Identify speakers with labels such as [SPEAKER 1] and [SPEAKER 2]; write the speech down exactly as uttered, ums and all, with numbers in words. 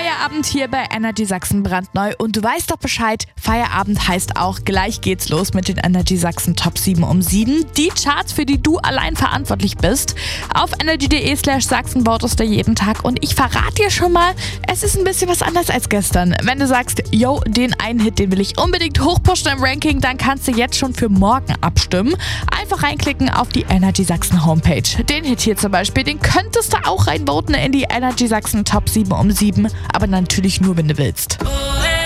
[SPEAKER 1] Feierabend hier bei Energy Sachsen brandneu und du weißt doch Bescheid, Feierabend heißt auch, gleich geht's los mit den Energy Sachsen Top sieben um sieben. Die Charts, für die du allein verantwortlich bist. Auf energy.de slash Sachsen votest du jeden Tag und ich verrate dir schon mal, es ist ein bisschen was anders als gestern. Wenn du sagst, yo, den einen Hit, den will ich unbedingt hochpushen im Ranking, dann kannst du jetzt schon für morgen abstimmen. Einfach reinklicken auf die Energy Sachsen Homepage. Den Hit hier zum Beispiel, den könntest du auch reinvoten in die Energy Sachsen Top sieben um sieben, aber natürlich nur, wenn du willst.